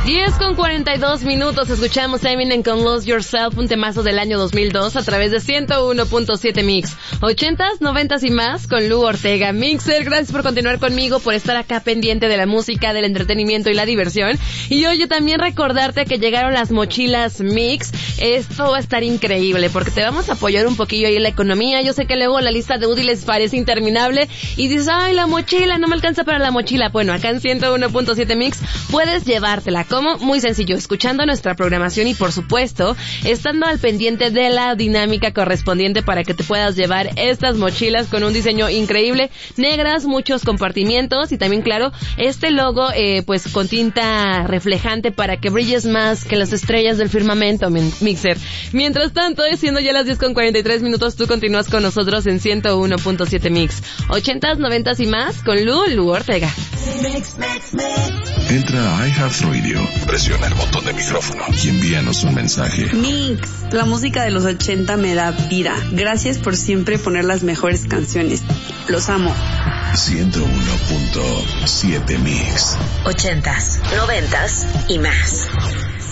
10:42, escuchamos Eminem con Lose Yourself, un temazo del año 2002 a través de 101.7 Mix. 80s, 90s y más con Lu Ortega. Mixer, gracias por continuar conmigo, por estar acá pendiente de la música, del entretenimiento y la diversión. Y oye, también recordarte que llegaron las mochilas Mix. Esto va a estar increíble porque te vamos a apoyar un poquillo ahí en la economía. Yo sé que luego la lista de útiles parece interminable y dices, ay, la mochila, no me alcanza para la mochila. Bueno, acá en 101.7 Mix puedes llevártela. ¿Cómo? Muy sencillo, escuchando nuestra programación y por supuesto, estando al pendiente de la dinámica correspondiente para que te puedas llevar estas mochilas con un diseño increíble, negras, muchos compartimientos y también, claro, este logo pues con tinta reflejante para que brilles más que las estrellas del firmamento, Mixer. Mientras tanto, siendo ya las 10:43, tú continúas con nosotros en 101.7 Mix. 80s, 90s y más con Lu Ortega. Entra a iHeartRadio, presiona el botón de micrófono y envíanos un mensaje. Mix, la música de los 80 me da vida. Gracias por siempre poner las mejores canciones. Los amo. 101.7 Mix. 80s, 90s y más.